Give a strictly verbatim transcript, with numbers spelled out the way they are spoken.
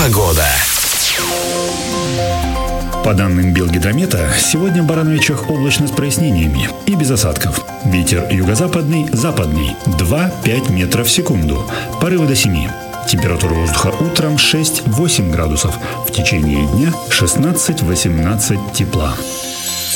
Погода. По данным Белгидромета, сегодня в Барановичах облачно с прояснениями и без осадков. Ветер юго-западный, западный два-пять метров в секунду. Порывы до семи. Температура воздуха утром шесть-восемь градусов. В течение дня шестнадцать-восемнадцать тепла.